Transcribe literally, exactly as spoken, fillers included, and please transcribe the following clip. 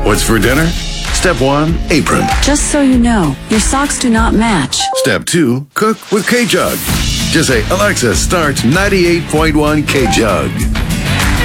What's for dinner? Step one, apron. Just so you know, your socks do not match. Step two, cook with K-Jug. Just say, Alexa, start ninety-eight point one K-Jug.